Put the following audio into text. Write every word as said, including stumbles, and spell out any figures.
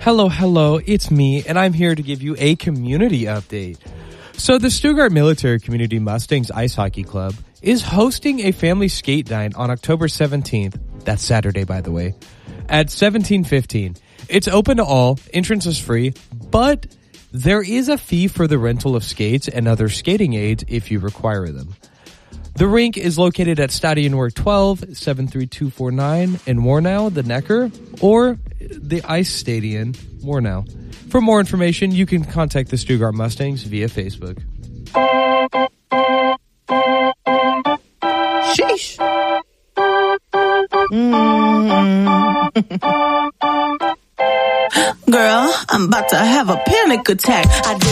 Hello, hello, it's me, and I'm here to give you a community update. So the Stuttgart Military Community Mustangs Ice Hockey Club is hosting a family skate night on October seventeenth. That's Saturday, by the way, at seventeen fifteen. It's open to all, entrance is free, but there is a fee for the rental of skates and other skating aids if you require them. The rink is located at Stadionwerk twelve, seven three two four nine in Warnow, the Neckar, or the Ice Stadion, Warnow. For more information, you can contact the Stuttgart Mustangs via Facebook. Sheesh. Mm. Girl, I'm about to have a panic attack. I did